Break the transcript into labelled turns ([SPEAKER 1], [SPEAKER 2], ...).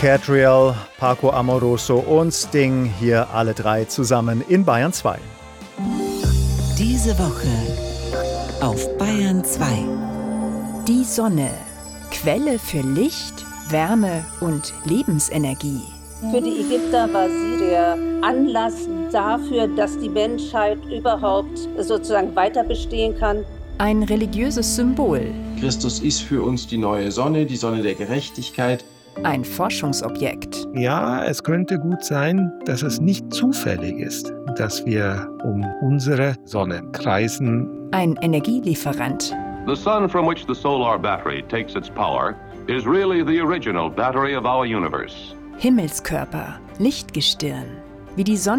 [SPEAKER 1] Catriel, Paco Amoroso und Sting, hier alle drei zusammen in Bayern 2.
[SPEAKER 2] Diese Woche auf Bayern 2.
[SPEAKER 3] Die Sonne, Quelle für Licht, Wärme und Lebensenergie.
[SPEAKER 4] Für die Ägypter war sie der Anlass dafür, dass die Menschheit überhaupt sozusagen weiter bestehen kann.
[SPEAKER 3] Ein religiöses Symbol.
[SPEAKER 5] Christus ist für uns die neue Sonne, die Sonne der Gerechtigkeit.
[SPEAKER 3] Ein Forschungsobjekt.
[SPEAKER 6] Ja, es könnte gut sein, dass es nicht zufällig ist, dass wir um unsere Sonne kreisen.
[SPEAKER 3] Ein Energielieferant.
[SPEAKER 7] The sun from which the solar battery takes its power is really the original battery of our universe.
[SPEAKER 3] Himmelskörper, Lichtgestirn. Wie die Sonne